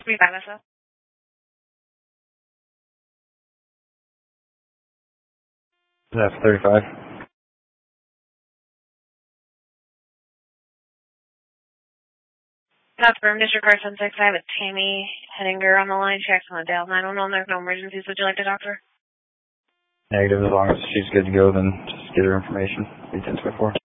Be by myself. That's 35. That's from District Carson 6. I have a Tammy Henninger on the line. She actually went down 911. There's no emergencies. Would you like to talk to her? Negative. As long as she's good to go, then just get her information. Be 1024.